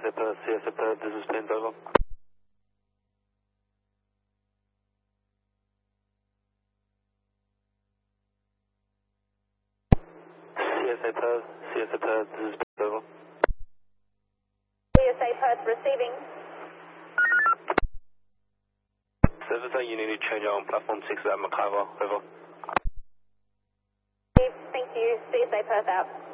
CSA Perth, this is Pins over. CSA Perth, this is Pins over. CSA Perth receiving. Service, you need to change on platform 6 at McIver, over. Thank you, CSA Perth out.